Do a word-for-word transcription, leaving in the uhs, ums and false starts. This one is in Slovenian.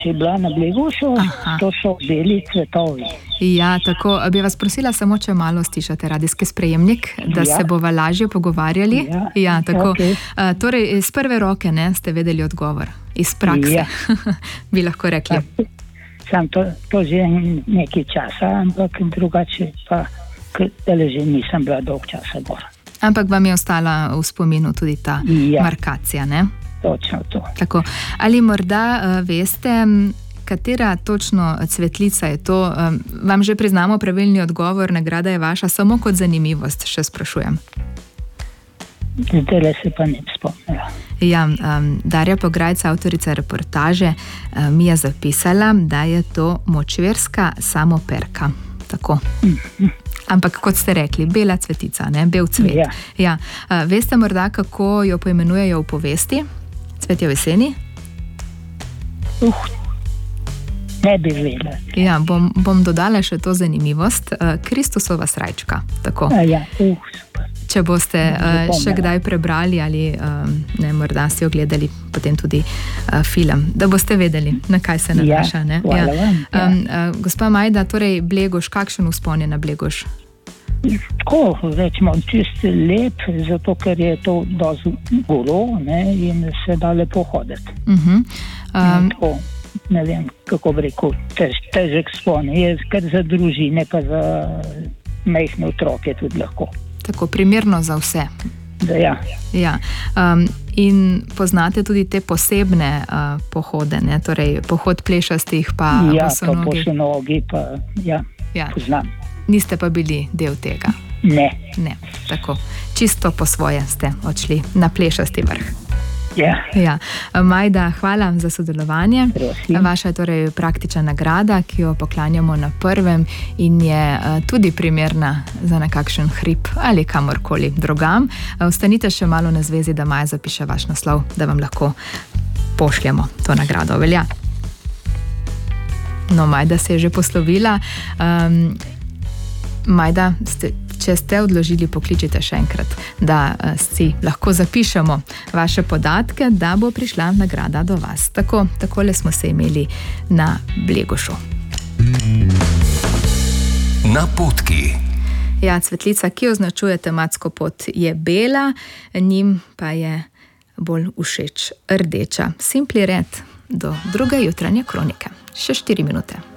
Če je bila na Blegošu, to so beli cvetovi. Ja, tako, bi vas prosila samo, če malo stišate radijski sprejemnik, da ja. se bova lažje pogovarjali. Ja, ja tako. Okay. Uh, torej, iz prve roke ne, ste vedeli odgovor, iz prakse, ja. bi lahko rekli. Ja, sam to, to že nekaj časa, ampak drugače pa, da že nisem bila dolg časa gor. Ampak vam je ostala v spominu tudi ta ja. markacija, ne? Točno to. Tako. Ali morda uh, veste, katera točno cvetlica je to? Um, vam že priznamo pravilni odgovor, nagrada je vaša, samo kot zanimivost še sprašujem. Zdaj se pa ne spomnila. Ja, um, Darja Pograjc, avtorica reportaže, um, mi je zapisala, da je to močvirska samoperka. Tako. Mm-hmm. Ampak kot ste rekli, bela cvetica, ne? Bel cvet. Ja. Ja. Uh, veste morda, kako jo poimenujejo v povesti? Cvetje v jeseni? Uh, ne bi vedela. Ja, bom, bom dodala še to zanimivost. Uh, Kristusova srajčka. Tako. A ja, uh, super. Če boste uh, še kdaj prebrali ali uh, ne, morda si ogledali potem tudi uh, film, da boste vedeli, na kaj se nanaša. Ja, ja. ja. um, uh, Gospa Majda, torej Blegoš, kakšen vzpon je na Blegoš? Tako, rečemo, čist lep, zato ker je to dosti golo, ne, in se da lepo hoditi. Uh-huh. um, tako, ne vem, kako bi rekel, tež, težek spon. Je kar za družine, pa za majhne otroke tudi lahko. Tako, primerno za vse. Da, ja. Ja. Um, in poznate tudi te posebne uh, pohode, ne? Torej pohod plešastih pa ja, bosonogi. Ja, pa bosonogi, pa ja, ja. poznam. Niste pa bili del tega? Ne. Ne, tako. Čisto po svoje ste odšli na plešasti vrh. Ja. Ja. Majda, hvala za sodelovanje. Prosim. Vaša je torej praktična nagrada, ki jo poklanjamo na prvem in je uh, tudi primerna za nekakšen hrib ali kamorkoli drugam. Uh, ostanite še malo na zvezi, da Maja zapiše vaš naslov, da vam lahko pošljemo to nagrado. Velja? No, Majda se je že poslovila. Um, Majda, ste, če ste odložili, pokličite še enkrat, da uh, si lahko zapišemo vaše podatke, da bo prišla nagrada do vas. Tako, takole smo se imeli na Blegošu. Napotki. Ja, cvetlica, ki označuje tematsko pot, je bela, njim pa je bolj všeč rdeča. Simply Red do druge jutranje kronike. Še štiri minute.